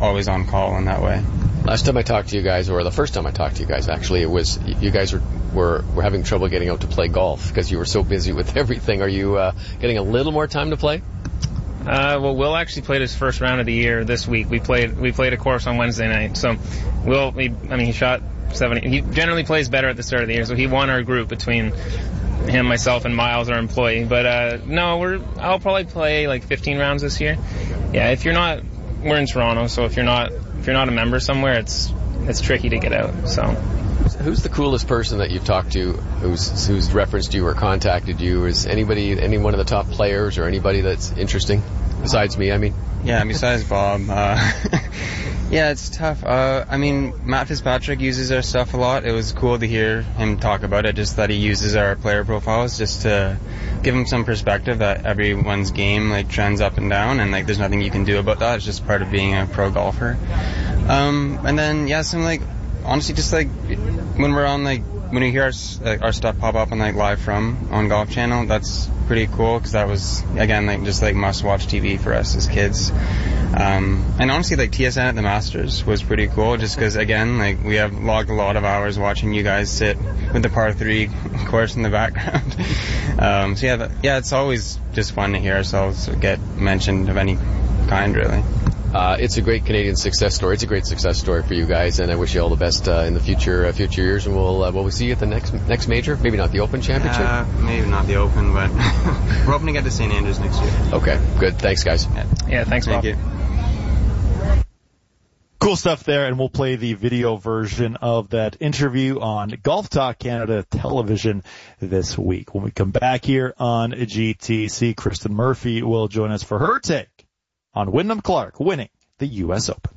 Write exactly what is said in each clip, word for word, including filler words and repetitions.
always on call in that way. Last time I talked to you guys, or the first time I talked to you guys, actually, it was you guys were were, were having trouble getting out to play golf because you were so busy with everything. Are you uh, getting a little more time to play? Uh, well, Will actually played his first round of the year this week. We played we played a course on Wednesday night. So Will, he, I mean, he shot seventy. He generally plays better at the start of the year, so he won our group between him, myself, and Miles, our employee. But uh, no, we're I'll probably play like fifteen rounds this year. Yeah, if you're not, we're in Toronto, so if you're not if you're not a member somewhere, it's it's tricky to get out. So. Who's the coolest person that you've talked to who's who's referenced you or contacted you? Is anybody, any one of the top players or anybody that's interesting? Besides me, I mean. Yeah, besides Bob. Uh, yeah, it's tough. Uh, I mean, Matt Fitzpatrick uses our stuff a lot. It was cool to hear him talk about it, just that he uses our player profiles just to give him some perspective that everyone's game like trends up and down, and like there's nothing you can do about that. It's just part of being a pro golfer. Um, and then, yeah, some like, honestly, just like when we're on like when you hear our, like, our stuff pop up on like Live From on Golf Channel, that's pretty cool because that was again like just like must-watch T V for us as kids. Um, and honestly, like T S N at the Masters was pretty cool just because again like we have logged a lot of hours watching you guys sit with the par three course in the background. um, so yeah, yeah, it's always just fun to hear ourselves get mentioned of any kind, really. Uh, it's a great Canadian success story. It's a great success story for you guys, and I wish you all the best uh, in the future uh, future years. And we'll uh, will we see you at the next next major? Maybe not the Open Championship. Uh, maybe not the Open, but we're hoping to get to Saint Andrews next year. Okay, good. Thanks, guys. Yeah, yeah thanks, Bob. Thank you. Cool stuff there, and we'll play the video version of that interview on Golf Talk Canada television this week. When we come back here on G T C, Kristen Murphy will join us for her take on Wyndham Clark winning the U S Open.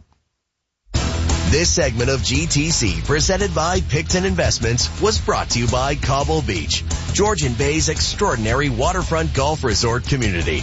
This segment of G T C, presented by Picton Investments, was brought to you by Cobble Beach, Georgian Bay's extraordinary waterfront golf resort community.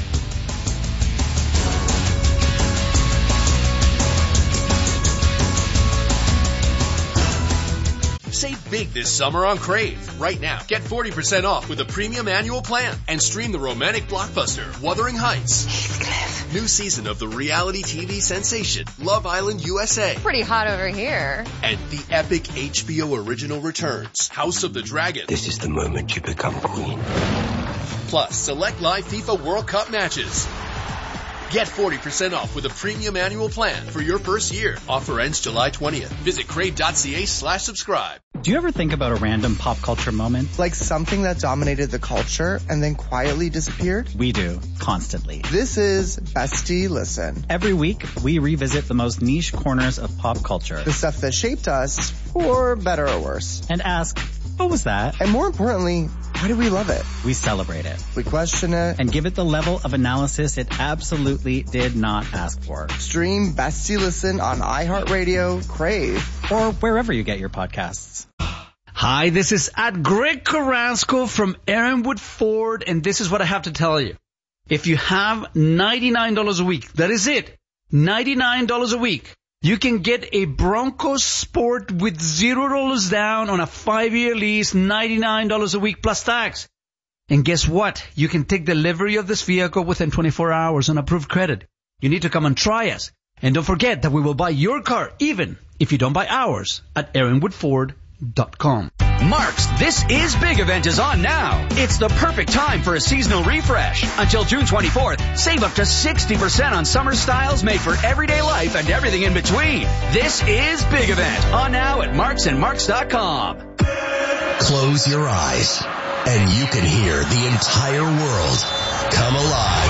Save big this summer on Crave. Right now, get forty percent off with a premium annual plan and stream the romantic blockbuster Wuthering Heights. Heathcliff. New season of the reality T V sensation Love Island U S A. Pretty hot over here. And the epic H B O original returns House of the Dragon. This is the moment you become queen. Plus, select live FIFA World Cup matches. Get forty percent off with a premium annual plan for your first year. Offer ends July twentieth. Visit crave.ca slash subscribe. Do you ever think about a random pop culture moment? Like something that dominated the culture and then quietly disappeared? We do, constantly. This is Bestie Listen. Every week, we revisit the most niche corners of pop culture. The stuff that shaped us, for better or worse. And ask, what was that? And more importantly, why do we love it? We celebrate it. We question it. And give it the level of analysis it absolutely did not ask for. Stream Bestie Listen on iHeartRadio, Crave, or wherever you get your podcasts. Hi, this is at Greg Carrasco from Aaronwood Ford, and this is what I have to tell you. If you have ninety-nine dollars a week, that is it, ninety-nine dollars a week, you can get a Bronco Sport with zero dollars down on a five-year lease, ninety-nine dollars a week plus tax. And guess what? You can take delivery of this vehicle within twenty-four hours on approved credit. You need to come and try us. And don't forget that we will buy your car even if you don't buy ours at aaronwood ford dot com. Mark's This Is Big event is on now. It's the perfect time for a seasonal refresh. Until June twenty-fourth, save up to sixty percent on summer styles made for everyday life and everything in between. This is Big event on now at marks and marks dot com. Close your eyes and you can hear the entire world come alive.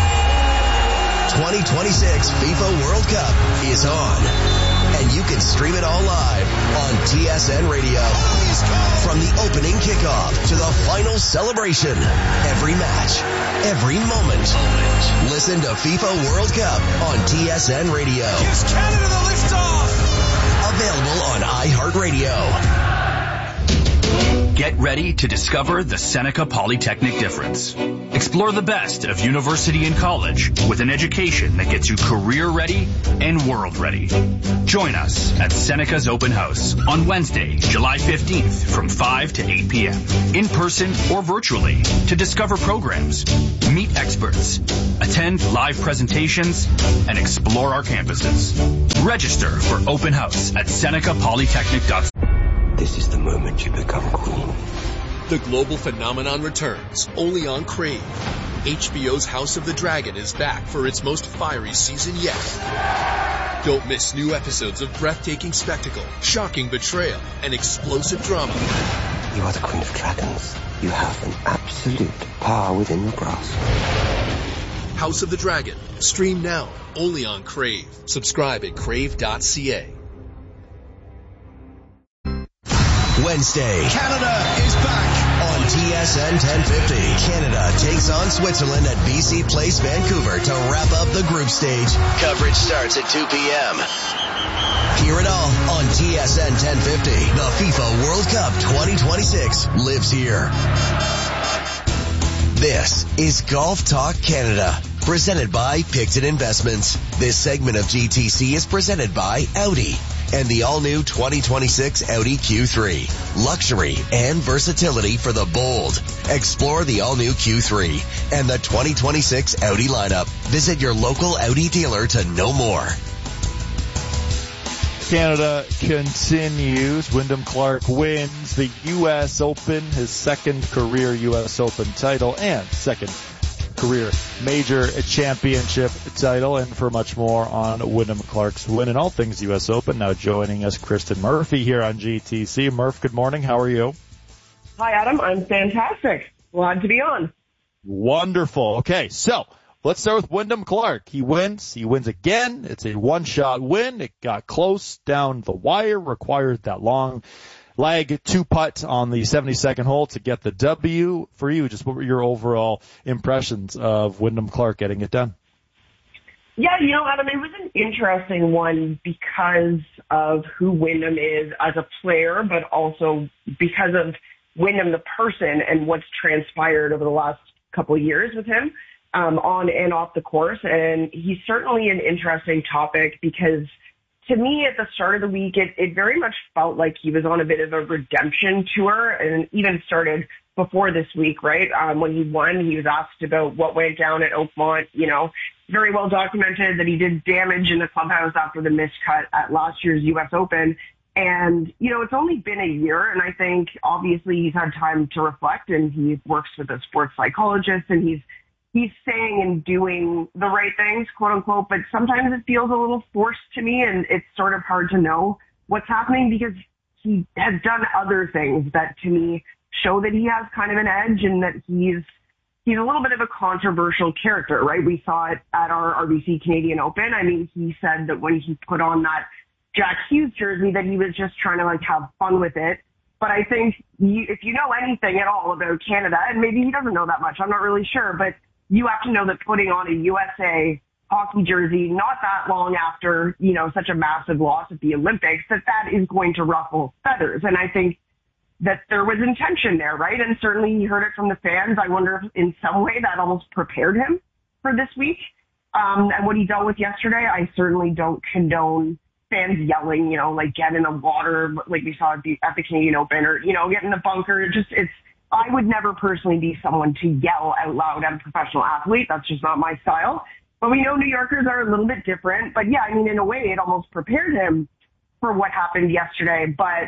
twenty twenty-six FIFA World Cup is on. And you can stream it all live on T S N Radio. From the opening kickoff to the final celebration, every match, every moment. Listen to FIFA World Cup on T S N Radio. Here's Canada the liftoff. Available on iHeartRadio. Get ready to discover the Seneca Polytechnic difference. Explore the best of university and college with an education that gets you career ready and world ready. Join us at Seneca's Open House on Wednesday, July fifteenth from five to eight p.m. in person or virtually to discover programs, meet experts, attend live presentations, and explore our campuses. Register for Open House at Seneca Polytechnic dot com. This is the moment you become queen. The global phenomenon returns only on Crave. H B O's House of the Dragon is back for its most fiery season yet. Don't miss new episodes of breathtaking spectacle, shocking betrayal, and explosive drama. You are the Queen of Dragons. You have an absolute power within your grasp. House of the Dragon. Stream now, only on Crave. Subscribe at crave dot c a. Wednesday, Canada is back on T S N ten fifty. Canada takes on Switzerland at B C Place, Vancouver to wrap up the group stage. Coverage starts at two p.m. Hear it all on T S N ten fifty. The FIFA World Cup twenty twenty-six lives here. This is Golf Talk Canada, presented by Picton Investments. This segment of G T C is presented by Audi and the all-new twenty twenty-six Audi Q three. Luxury and versatility for the bold. Explore the all-new Q three and the twenty twenty-six Audi lineup. Visit your local Audi dealer to know more. Canada continues. Wyndham Clark wins the U S Open, his second career U S Open title and second career major championship title. And for much more on Wyndham Clark's win and all things U S Open, now joining us, Kristen Murphy here on G T C. Murph, good morning. How are you? Hi, Adam. I'm fantastic. Glad to be on. Wonderful. Okay, so let's start with Wyndham Clark. He wins. He wins again. It's a one-shot win. It got close down the wire, required that long leg two-putt on the seventy-second hole to get the W. For you, just what were your overall impressions of Wyndham Clark getting it done? Yeah, you know, Adam, it was an interesting one because of who Wyndham is as a player, but also because of Wyndham the person and what's transpired over the last couple of years with him. Um, on and off the course. And he's certainly an interesting topic because to me at the start of the week, it, it very much felt like he was on a bit of a redemption tour and even started before this week, right? Um, when he won, he was asked about what went down at Oakmont, you know, very well documented that he did damage in the clubhouse after the miscut at last year's U S Open. And, you know, it's only been a year, and I think obviously he's had time to reflect, and he works with a sports psychologist, and he's He's saying and doing the right things, quote unquote, but sometimes it feels a little forced to me, and it's sort of hard to know what's happening because he has done other things that to me show that he has kind of an edge and that he's he's a little bit of a controversial character, right? We saw it at our R B C Canadian Open. I mean, he said that when he put on that Jack Hughes jersey that he was just trying to like have fun with it. But I think you, if you know anything at all about Canada, and maybe he doesn't know that much, I'm not really sure, but you have to know that putting on a U S A hockey jersey not that long after, you know, such a massive loss at the Olympics, that that is going to ruffle feathers. And I think that there was intention there, right? And certainly he heard it from the fans. I wonder if in some way that almost prepared him for this week. Um, and what he dealt with yesterday, I certainly don't condone fans yelling, you know, like get in the water, like we saw at the, at the Canadian Open, or, you know, get in the bunker. It just, it's, I would never personally be someone to yell out loud at a professional athlete. That's just not my style. But we know New Yorkers are a little bit different. But yeah, I mean, in a way, it almost prepared him for what happened yesterday. But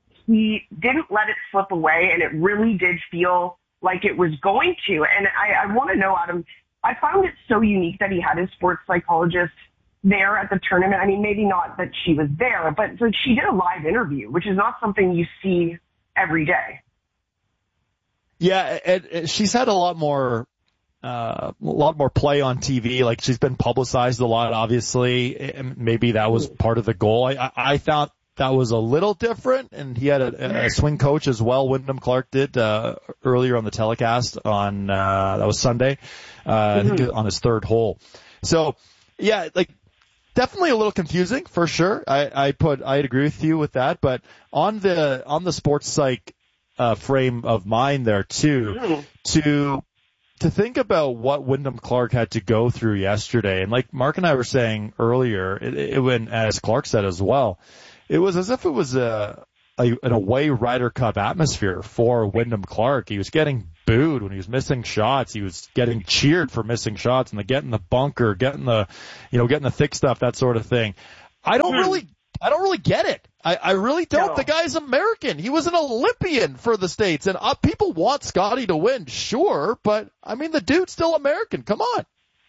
he didn't let it slip away, and it really did feel like it was going to. And I, I want to know, Adam, I found it so unique that he had his sports psychologist there at the tournament. I mean, maybe not that she was there, but like she did a live interview, which is not something you see every day. Yeah, and, and she's had a lot more, uh, a lot more play on T V. Like she's been publicized a lot, obviously. And maybe that was part of the goal. I, I, I thought that was a little different, and he had a, a swing coach as well. Wyndham Clark did uh, earlier on the telecast on uh, that was Sunday, uh, mm-hmm. I think on his third hole. So yeah, like definitely a little confusing for sure. I, I put I'd agree with you with that, but on the on the sports psych uh, frame of mind there too, mm-hmm. to to think about what Wyndham Clark had to go through yesterday. And like Mark and I were saying earlier, it, it went, as Clark said as well, it was as if it was a, a an away Ryder Cup atmosphere for Wyndham Clark. He was getting booed when he was missing shots. He was getting cheered for missing shots and the getting the bunker, getting the, you know, getting the thick stuff, that sort of thing. I don't really, I don't really get it. I, I really don't. No. The guy's American. He was an Olympian for the States, and uh, people want Scotty to win, sure, but I mean, the dude's still American. Come on.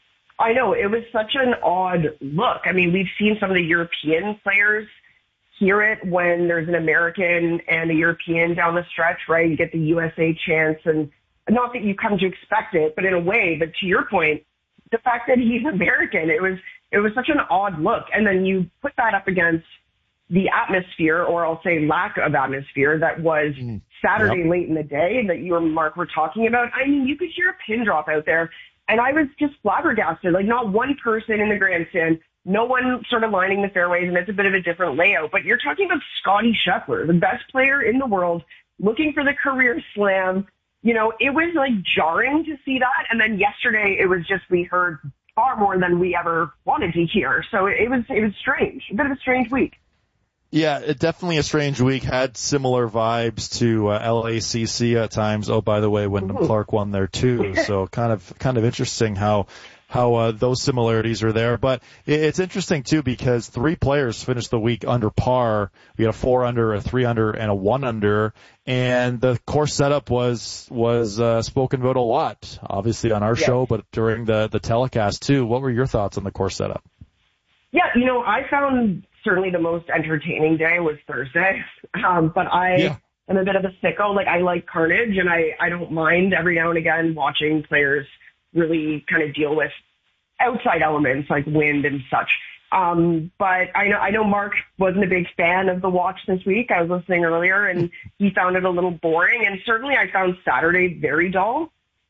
I know. It was such an odd look. I mean, we've seen some of the European players hear it when there's an American and a European down the stretch, right? You get the U S A chance, and not that you come to expect it, but in a way. But to your point, the fact that he's American, it was it was such an odd look. And then you put that up against the atmosphere, or I'll say lack of atmosphere, that was mm. Saturday yep. late in the day that you and Mark were talking about. I mean, you could hear a pin drop out there, and I was just flabbergasted. Like, not one person in the grandstand, no one sort of lining the fairways, and it's a bit of a different layout. But you're talking about Scotty Scheffler, the best player in the world, looking for the career slam. You know, it was like jarring to see that. And then yesterday, it was just, we heard far more than we ever wanted to hear. So it was, it was strange, a bit of a strange week. Yeah, it definitely a strange week. Had similar vibes to uh, L A C C at times. Oh, by the way, Wyndham Ooh. Clark won there too. So kind of kind of interesting how how uh, those similarities are there. But it's interesting too because three players finished the week under par. We had a four under, a three under, and a one under. And the course setup was was uh, spoken about a lot, obviously on our yeah. show, but during the the telecast too. What were your thoughts on the course setup? Yeah, you know, I found certainly the most entertaining day was Thursday. Um, but I yeah. am a bit of a sicko. Like, I like carnage, and I, I don't mind every now and again watching players really kind of deal with outside elements like wind and such. Um, but I know, I know Mark wasn't a big fan of the watch this week. I was listening earlier, and he found it a little boring. And certainly I found Saturday very dull.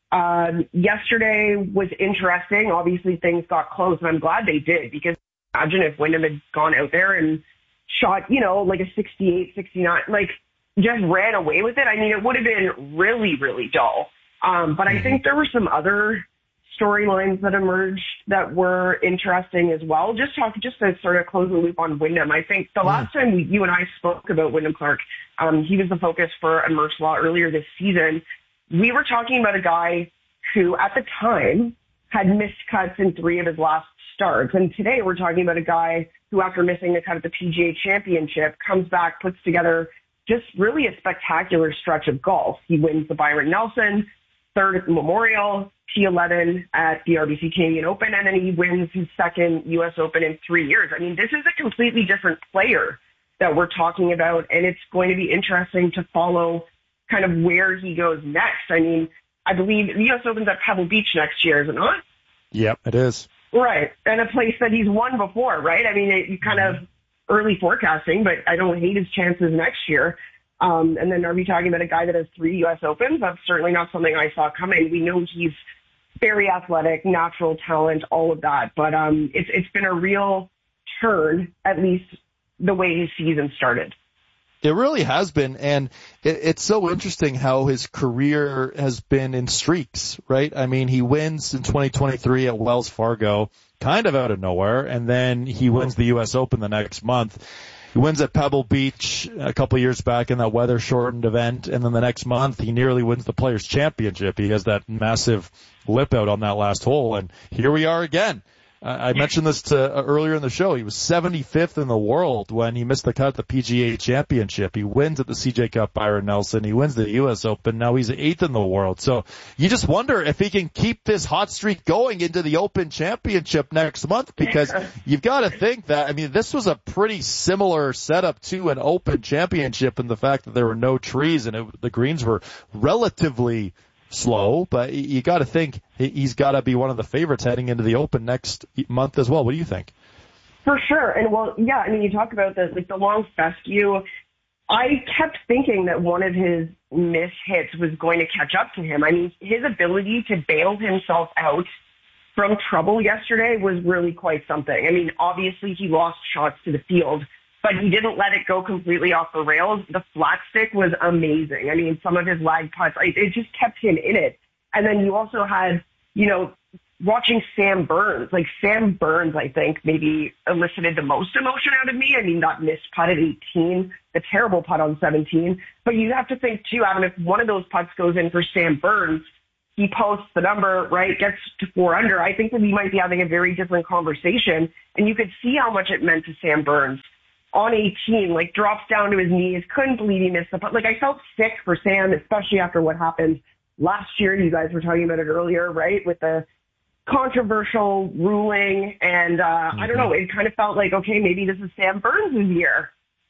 Um, yesterday was interesting. Obviously things got close, and I'm glad they did, because imagine if Wyndham had gone out there and shot, you know, like a sixty-eight, sixty-nine, like just ran away with it. I mean, it would have been really, really dull. Um, but I think there were some other storylines that emerged that were interesting as well. Just talk, just to sort of close the loop on Wyndham. I think the last time we, you and I spoke about Wyndham Clark, um, he was the focus for Immerse Law earlier this season. We were talking about a guy who at the time had missed cuts in three of his last starts. And today we're talking about a guy who, after missing the cut at the P G A Championship, comes back, puts together just really a spectacular stretch of golf. He wins the Byron Nelson, third at the Memorial, T eleven at the R B C Canadian Open, and then he wins his second U S Open in three years. I mean, this is a completely different player that we're talking about, and it's going to be interesting to follow kind of where he goes next. I mean, I believe the U S Open's at Pebble Beach next year, is it not? Yep, it is. Right, and a place that he's won before, right? I mean, it, you kind of early forecasting, but I don't hate his chances next year. Um, and then are we talking about a guy that has three U S Opens? That's certainly not something I saw coming. We know he's very athletic, natural talent, all of that. But um, it's it's been a real turn, at least the way his season started. It really has been, and it, it's so interesting how his career has been in streaks, right? I mean, he wins in twenty twenty-three at Wells Fargo, kind of out of nowhere, and then he wins the U S Open the next month. He wins at Pebble Beach a couple of years back in that weather-shortened event, and then the next month he nearly wins the Players' Championship. He has that massive lip out on that last hole, and here we are again. I mentioned this to, uh, earlier in the show. He was seventy-fifth in the world when he missed the cut at the P G A Championship. He wins at the C J Cup Byron Nelson. He wins the U S Open. Now he's eighth in the world. So you just wonder if he can keep this hot streak going into the Open Championship next month, because you've got to think that, I mean, this was a pretty similar setup to an Open Championship in the fact that there were no trees and it, the greens were relatively slow, but you got to think he's got to be one of the favorites heading into the Open next month as well. What do you think? For sure. And well, yeah, I mean, you talk about the, like the long fescue. I kept thinking that one of his missed hits was going to catch up to him. I mean, his ability to bail himself out from trouble yesterday was really quite something. I mean, obviously he lost shots to the field, but he didn't let it go completely off the rails. The flat stick was amazing. I mean, some of his lag putts, it, it just kept him in it. And then you also had, you know, watching Sam Burns, like Sam Burns, I think maybe elicited the most emotion out of me. I mean, that missed putt at eighteen, the terrible putt on seventeen. But you have to think too, Adam, if one of those putts goes in for Sam Burns, he posts the number, right, gets to four under. I think that we might be having a very different conversation. And you could see how much it meant to Sam Burns. On eighteen, like drops down to his knees, couldn't believe he missed the putt. Like I felt sick for Sam, especially after what happened last year. You guys were talking about it earlier, right, with the controversial ruling, and uh, mm-hmm. I don't know, it kind of felt like, okay, maybe this is Sam Burns' year.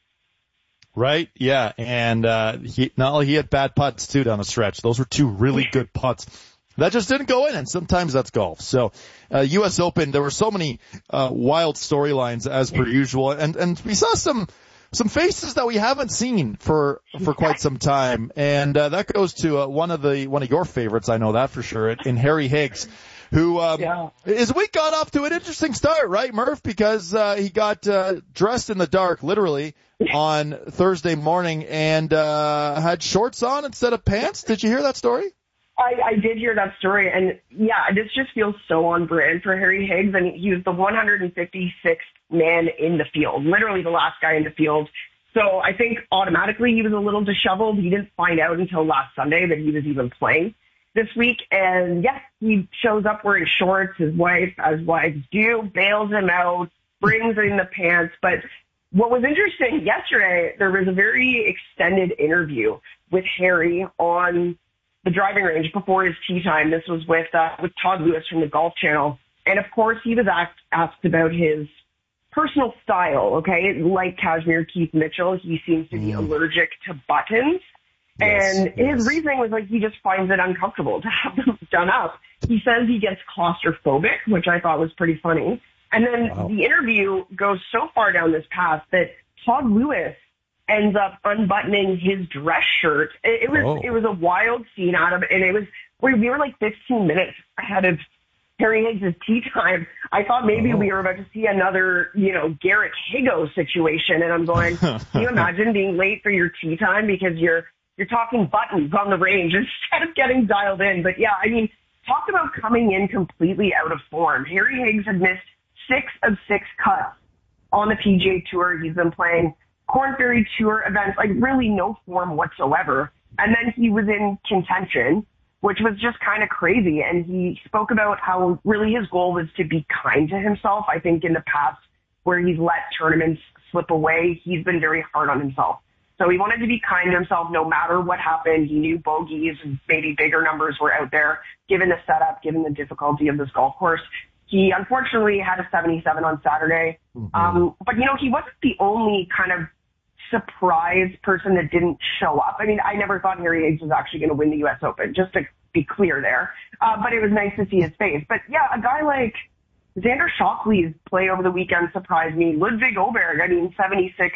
Right, yeah, and uh, he, not only he had bad putts too down the stretch. Those were two really good putts that just didn't go in, and sometimes that's golf. So, uh, U S Open, there were so many uh, wild storylines as per usual, and and we saw some some faces that we haven't seen for for quite some time, and uh, that goes to uh, one of the one of your favorites, I know that for sure, in Harry Higgs. Who, um, yeah. his week got off to an interesting start, right, Murph? Because, uh, he got, uh, dressed in the dark, literally, on Thursday morning and, uh, had shorts on instead of pants. Did you hear that story? I, I did hear that story, and yeah, this just feels so on brand for Harry Higgs. I mean, he was the one hundred fifty-sixth man in the field, literally the last guy in the field. So I think automatically he was a little disheveled. He didn't find out until last Sunday that he was even playing this week, and yes, he shows up wearing shorts. His wife, as wives do, bails him out, brings in the pants. But what was interesting yesterday, there was a very extended interview with Harry on the driving range before his tee time. This was with uh, with Todd Lewis from the Golf Channel, and of course he was asked asked about his personal style. Okay, like Cashmere Keith Mitchell, he seems to be mm. allergic to buttons. Yes, and yes. his reasoning was like he just finds it uncomfortable to have them done up. He says he gets claustrophobic, which I thought was pretty funny. And then wow. the interview goes so far down this path that Todd Lewis ends up unbuttoning his dress shirt. It, it was oh. it was a wild scene, Adam, and it was we, we were like fifteen minutes ahead of Harry Higgs' tee time. I thought maybe oh. we were about to see another, you know, Garrett Higo situation, and I'm going, can you imagine being late for your tee time because you're You're talking buttons on the range instead of getting dialed in. But yeah, I mean, talk about coming in completely out of form. Harry Higgs had missed six of six cuts on the P G A Tour. He's been playing Korn Ferry Tour events, like really no form whatsoever. And then he was in contention, which was just kind of crazy. And he spoke about how really his goal was to be kind to himself. I think in the past where he's let tournaments slip away, he's been very hard on himself. So he wanted to be kind to himself no matter what happened. He knew bogeys and maybe bigger numbers were out there, given the setup, given the difficulty of this golf course. He unfortunately had a seventy-seven on Saturday. Mm-hmm. Um, but, you know, he wasn't the only kind of surprise person that didn't show up. I mean, I never thought Harry Higgs was actually going to win the U S Open, just to be clear there. Uh, but it was nice to see his face. But, yeah, a guy like Xander Schauffele's play over the weekend surprised me. Ludwig Oberg, I mean, seventy-six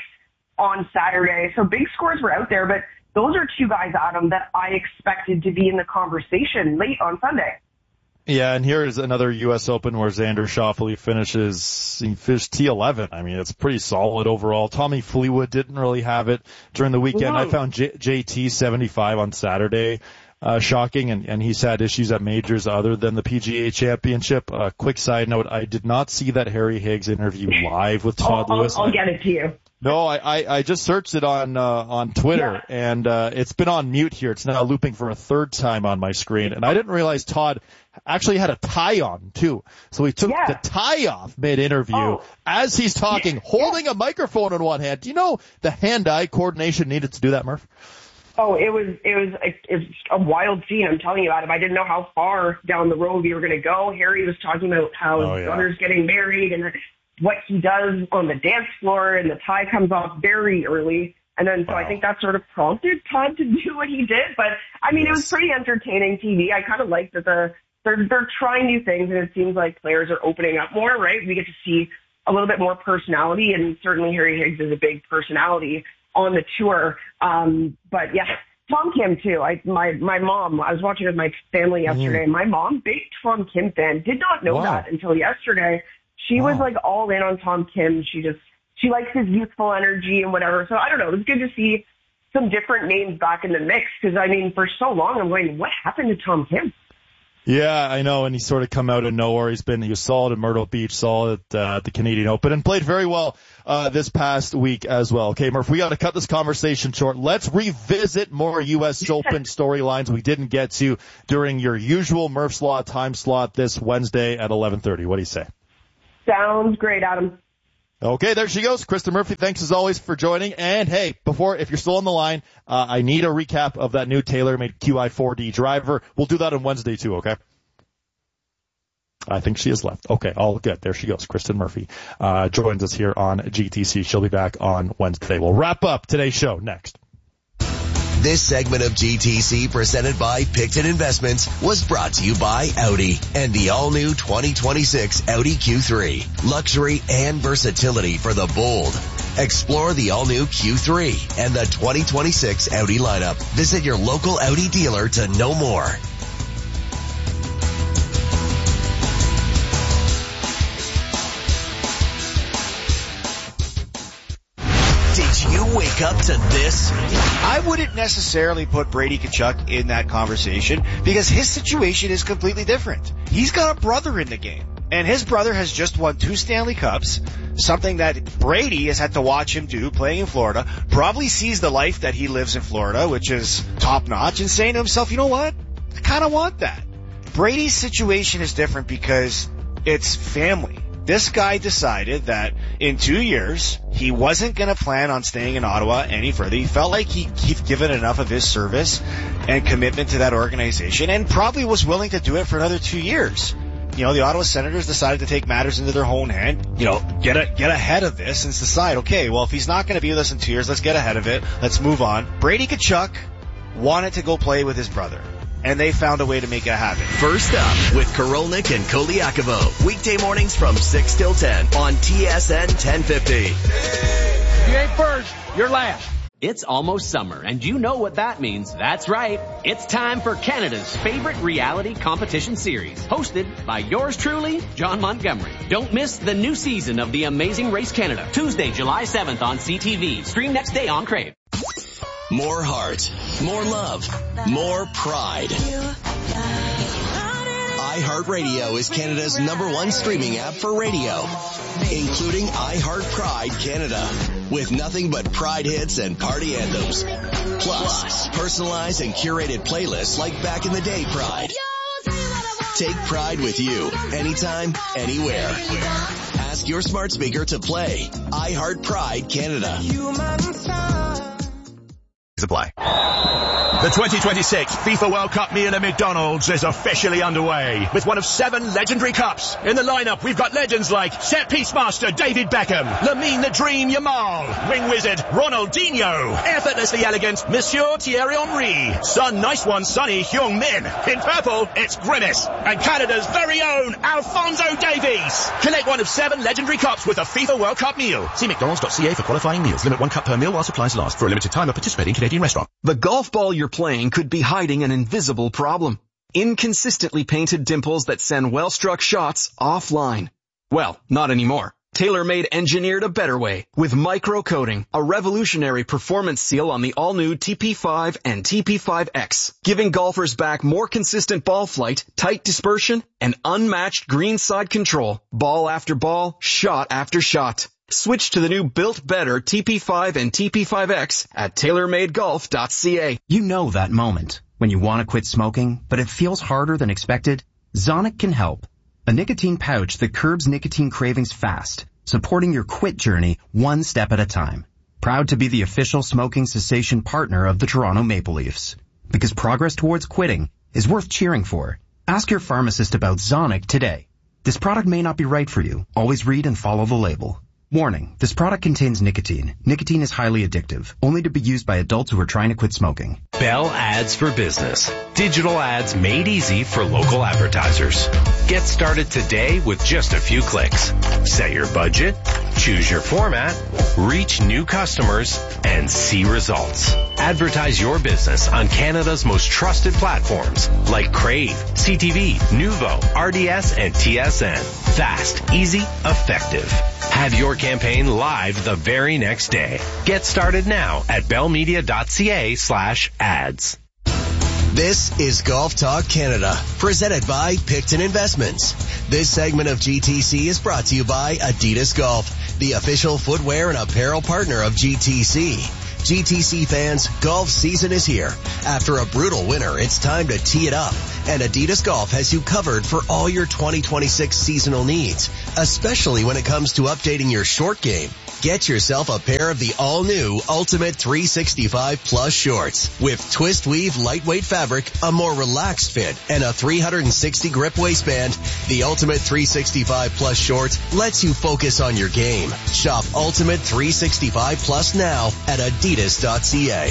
on Saturday. So big scores were out there, but those are two guys, Adam, that I expected to be in the conversation late on Sunday. Yeah, and here is another U S Open where Xander Schauffele finishes, he finished T eleven. I mean, it's pretty solid overall. Tommy Fleetwood didn't really have it during the weekend. Mm-hmm. I found J- JT seventy-five on Saturday. Uh, shocking, and, and he's had issues at majors other than the P G A Championship. Uh, quick side note, I did not see that Harry Higgs interview live with Todd I'll, Lewis. I'll, I'll get it to you. No, I, I, I just searched it on, uh, on Twitter, yeah. and, uh, it's been on mute here. It's now looping for a third time on my screen, and I didn't realize Todd actually had a tie on, too. So he took yeah. the tie off mid-interview oh. as he's talking, yeah. holding yeah. a microphone in one hand. Do you know the hand-eye coordination needed to do that, Murph? Oh, it was it was a, it was a wild scene. I'm telling you, Adam. I didn't know how far down the road we were going to go. Harry was talking about how oh, his yeah. daughter's getting married and what he does on the dance floor, and the tie comes off very early. And then so wow. I think that sort of prompted Todd to do what he did. But I mean, yes. it was pretty entertaining T V. I kind of like that the they're they're trying new things, and it seems like players are opening up more. Right? We get to see a little bit more personality, and certainly Harry Higgs is a big personality on the tour. Um, but yeah, Tom Kim too. I, my, my mom, I was watching with my family yesterday, and my mom, big Tom Kim fan, did not know wow. that until yesterday. She wow. was like all in on Tom Kim. She just she likes his youthful energy and whatever. So I don't know. It was good to see some different names back in the mix because, I mean, for so long I'm going, what happened to Tom Kim? Yeah, I know, and he's sort of come out of nowhere. He's been, he was solid at Myrtle Beach, solid at uh, the Canadian Open, and played very well uh, this past week as well. Okay, Murph, we got to cut this conversation short. Let's revisit more U S Open storylines we didn't get to during your usual Murph's Law time slot this Wednesday at eleven thirty. What do you say? Sounds great, Adam. Okay, there she goes. Kristen Murphy, thanks as always for joining. And hey, before, if you're still on the line, uh, I need a recap of that new TaylorMade Q I four D driver. We'll do that on Wednesday too, okay? I think she has left. Okay, all good. There she goes. Kristen Murphy, uh, joins us here on G T C. She'll be back on Wednesday. We'll wrap up today's show next. This segment of G T C presented by Picton Investments was brought to you by Audi and the all-new twenty twenty-six Audi Q three. Luxury and versatility for the bold. Explore the all-new Q three and the twenty twenty-six Audi lineup. Visit your local Audi dealer to know more. Did you wake up to this? I wouldn't necessarily put Brady Tkachuk in that conversation because his situation is completely different. He's got a brother in the game, and his brother has just won two Stanley Cups, something that Brady has had to watch him do playing in Florida, probably sees the life that he lives in Florida, which is top-notch, and saying to himself, you know what? I kind of want that. Brady's situation is different because it's family. This guy decided that in two years, he wasn't going to plan on staying in Ottawa any further. He felt like he, he'd given enough of his service and commitment to that organization and probably was willing to do it for another two years. You know, the Ottawa Senators decided to take matters into their own hand, you know, get a, get ahead of this and decide, okay, well, if he's not going to be with us in two years, let's get ahead of it. Let's move on. Brady Tkachuk wanted to go play with his brother, and they found a way to make it happen. First up with Korolnik and Koliakovo. Weekday mornings from six till ten on T S N ten fifty. If you ain't first, you're last. It's almost summer, and you know what that means. That's right. It's time for Canada's favorite reality competition series, hosted by yours truly, John Montgomery. Don't miss the new season of The Amazing Race Canada, Tuesday, July seventh on C T V. Stream next day on Crave. More heart, more love, more pride. iHeartRadio is Canada's number one streaming app for radio, including iHeart Pride Canada, with nothing but Pride hits and party anthems. Plus, personalized and curated playlists like Back in the Day Pride. Take Pride with you, anytime, anywhere. Ask your smart speaker to play iHeart Pride Canada. Apply. The twenty twenty-six FIFA World Cup meal at McDonald's is officially underway with one of seven legendary cups. In the lineup, we've got legends like set piece master David Beckham, Lamine the Dream Yamal, wing wizard Ronaldinho, effortlessly elegant Monsieur Thierry Henry, Sun Nice One Sonny Heung-min. In purple, it's Grimace, and Canada's very own Alphonso Davies. Collect one of seven legendary cups with a FIFA World Cup meal. See mcdonalds dot c a for qualifying meals. Limit one cup per meal while supplies last. For a limited time at participating Canadian restaurant. The golf ball you're playing could be hiding an invisible problem. Inconsistently painted dimples that send well-struck shots offline. Well, not anymore. TaylorMade engineered a better way with micro-coating, a revolutionary performance seal on the all-new T P five and T P five X, giving golfers back more consistent ball flight, tight dispersion, and unmatched greenside control, ball after ball, shot after shot. Switch to the new Built Better T P five and T P five X at tailor made golf dot c a. You know that moment when you want to quit smoking, but it feels harder than expected? Zonic can help. A nicotine pouch that curbs nicotine cravings fast, supporting your quit journey one step at a time. Proud to be the official smoking cessation partner of the Toronto Maple Leafs. Because progress towards quitting is worth cheering for. Ask your pharmacist about Zonic today. This product may not be right for you. Always read and follow the label. Warning, this product contains nicotine. Nicotine is highly addictive, only to be used by adults who are trying to quit smoking. Bell Ads for Business. Digital ads made easy for local advertisers. Get started today with just a few clicks. Set your budget, choose your format, reach new customers, and see results. Advertise your business on Canada's most trusted platforms like Crave, C T V, Nuvo, R D S, and T S N. Fast, easy, effective. Have your campaign live the very next day. Get started now at bellmedia.ca slash ads. This is Golf Talk Canada, presented by Picton Investments. This segment of G T C is brought to you by Adidas Golf, the official footwear and apparel partner of G T C. G T C fans, golf season is here. After a brutal winter, it's time to tee it up. And Adidas Golf has you covered for all your twenty twenty-six seasonal needs, especially when it comes to updating your short game. Get yourself a pair of the all-new Ultimate three sixty-five Plus shorts with twist weave lightweight fabric, a more relaxed fit, and a three sixty grip waistband. The Ultimate three sixty-five Plus shorts lets you focus on your game. Shop Ultimate three sixty-five Plus now at adidas dot c a.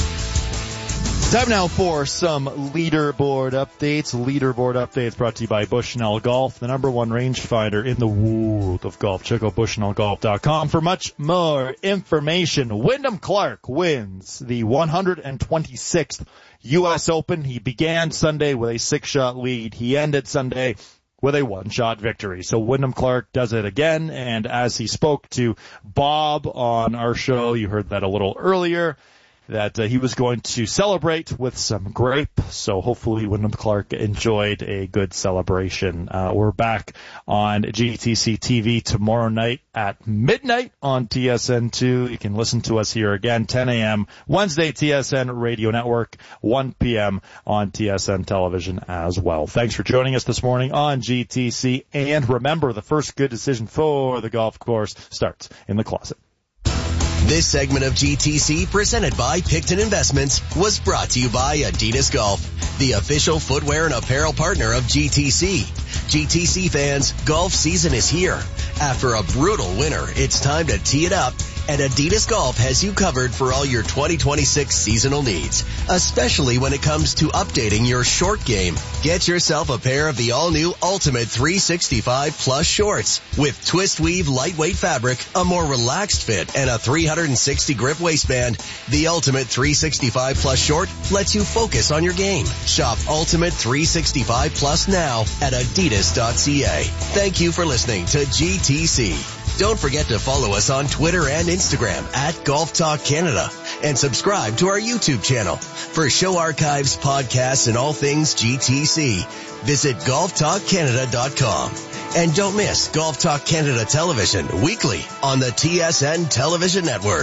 Time now for some leaderboard updates. Leaderboard updates brought to you by Bushnell Golf, the number one rangefinder in the world of golf. Check out bushnell golf dot com for much more information. Wyndham Clark wins the one hundred twenty-sixth U S Open. He began Sunday with a six-shot lead. He ended Sunday with a one-shot victory. So Wyndham Clark does it again, and as he spoke to Bob on our show, you heard that a little earlier, that uh, he was going to celebrate with some grape. So hopefully Wyndham Clark enjoyed a good celebration. Uh, we're back on G T C T V tomorrow night at midnight on T S N two. You can listen to us here again, ten a.m. Wednesday, T S N Radio Network, one p.m. on T S N Television as well. Thanks for joining us this morning on G T C. And remember, the first good decision for the golf course starts in the closet. This segment of G T C, presented by Picton Investments, was brought to you by Adidas Golf, the official footwear and apparel partner of G T C. G T C fans, golf season is here. After a brutal winter, it's time to tee it up, and Adidas Golf has you covered for all your twenty twenty-six seasonal needs, especially when it comes to updating your short game. Get yourself a pair of the all-new Ultimate three sixty-five Plus shorts with twist weave lightweight fabric, a more relaxed fit, and a three sixty grip waistband. The Ultimate three sixty-five Plus short lets you focus on your game. Shop Ultimate three sixty-five Plus now at adidas dot c a. Thank you for listening to G T C. Don't forget to follow us on Twitter and Instagram at Golf Talk Canada, and subscribe to our YouTube channel. For show archives, podcasts, and all things G T C, visit golf talk canada dot com. And don't miss Golf Talk Canada Television weekly on the T S N Television Network.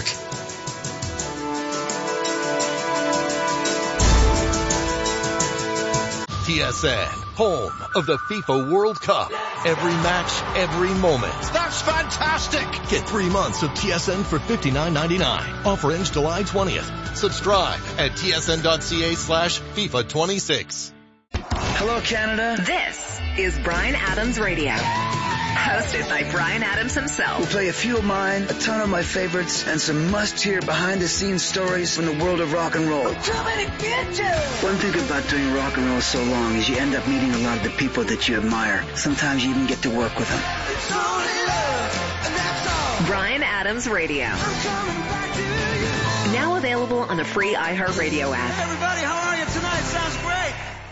T S N, home of the FIFA World Cup. Every match, every moment. That's fantastic! Get three months of T S N for fifty-nine ninety-nine. Offer ends July twentieth. Subscribe at tsn dot c a slash FIFA twenty-six. Hello, Canada. This is Bryan Adams Radio. Hosted by Bryan Adams himself. We'll play a few of mine, a ton of my favorites, and some must-hear behind-the-scenes stories from the world of rock and roll. We're coming to get you! One thing about doing rock and roll so long is you end up meeting a lot of the people that you admire. Sometimes you even get to work with them. It's only love, and that's all. Bryan Adams Radio. I'm coming back to you. Now available on the free iHeartRadio app. Hey, everybody, how are you tonight? Sounds great.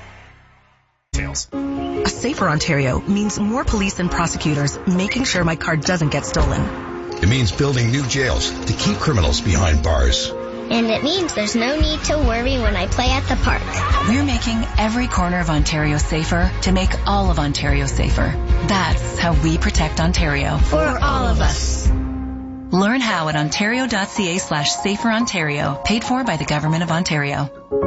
A safer Ontario means more police and prosecutors making sure my car doesn't get stolen. It means building new jails to keep criminals behind bars. And it means there's no need to worry when I play at the park. We're making every corner of Ontario safer to make all of Ontario safer. That's how we protect Ontario. For all of us. Learn how at ontario dot c a slash safer Ontario. Paid for by the Government of Ontario.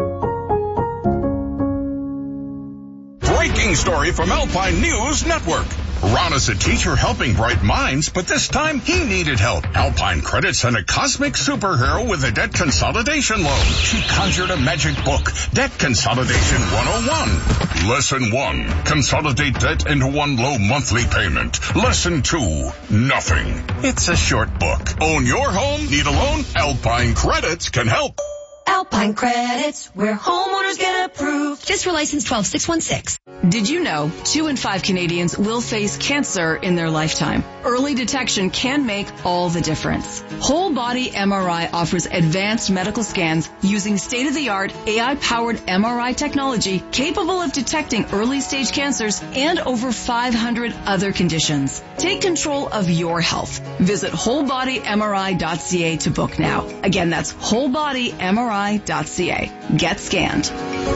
Breaking story from Alpine News Network. Ron is a teacher helping bright minds, but this time he needed help. Alpine Credit sent a cosmic superhero with a debt consolidation loan. She conjured a magic book, Debt Consolidation one oh one. Lesson one, consolidate debt into one low monthly payment. Lesson two, nothing. It's a short book. Own your home? Need a loan? Alpine Credits can help. Alpine. Alpine Credits, where homeowners get approved. Just for license twelve six one six. Did you know two in five Canadians will face cancer in their lifetime? Early detection can make all the difference. Whole Body M R I offers advanced medical scans using state-of-the-art A I-powered M R I technology capable of detecting early-stage cancers and over five hundred other conditions. Take control of your health. Visit whole body M R I dot C A to book now. Again, that's whole body M R I dot C A. Get scanned.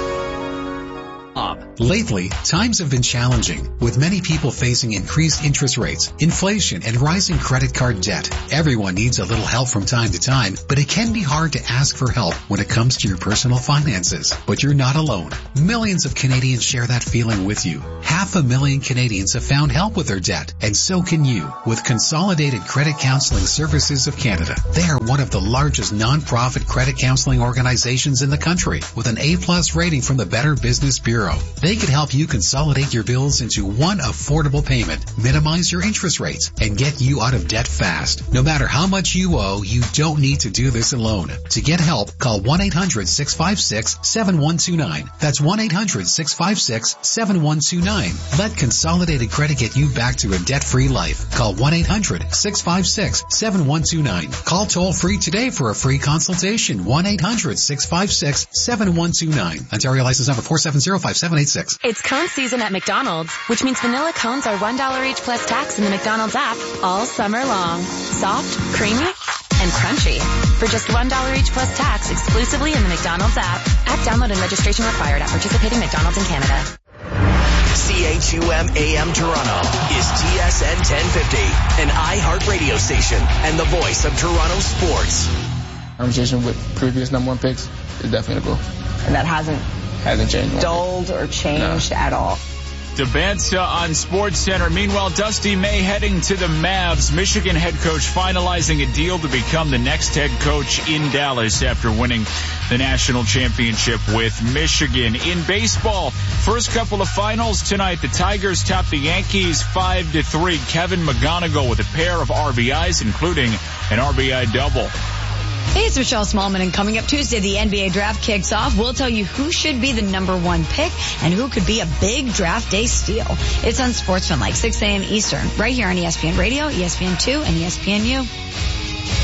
Lately, times have been challenging, with many people facing increased interest rates, inflation, and rising credit card debt. Everyone needs a little help from time to time, but it can be hard to ask for help when it comes to your personal finances. But you're not alone. Millions of Canadians share that feeling with you. Half a million Canadians have found help with their debt, and so can you with Consolidated Credit Counseling Services of Canada. They are one of the largest non-profit credit counseling organizations in the country, with an A-plus rating from the Better Business Bureau. They can help you consolidate your bills into one affordable payment, minimize your interest rates, and get you out of debt fast. No matter how much you owe, you don't need to do this alone. To get help, call one eight hundred six five six seven one two nine. That's one eight hundred six five six seven one two nine. Let Consolidated Credit get you back to a debt-free life. Call one eight hundred six five six seven one two nine. Call toll-free today for a free consultation. one eight hundred six five six seven one two nine. Ontario license number four seven zero five seven eight six. It's cone season at McDonald's, which means vanilla cones are one dollar each plus tax in the McDonald's app all summer long. Soft, creamy, and crunchy. For just one dollar each plus tax exclusively in the McDonald's app. App download and registration required at participating McDonald's in Canada. C H U M A M Toronto is T S N ten fifty, an iHeart radio station and the voice of Toronto sports. Conversation with previous number one picks is definitely a goal. And that hasn't Hasn't changed. dulled or changed no. at all. Devanza on SportsCenter. Meanwhile, Dusty May heading to the Mavs. Michigan head coach finalizing a deal to become the next head coach in Dallas after winning the national championship with Michigan. In baseball, first couple of finals tonight, the Tigers top the Yankees five to three. Kevin McGonigal with a pair of R B Is, including an R B I double. Hey, it's Michelle Smallman, and coming up Tuesday, the N B A draft kicks off. We'll tell you who should be the number one pick and who could be a big draft day steal. It's on Sportsman like six a.m. Eastern, right here on E S P N Radio, E S P N two, and E S P N U.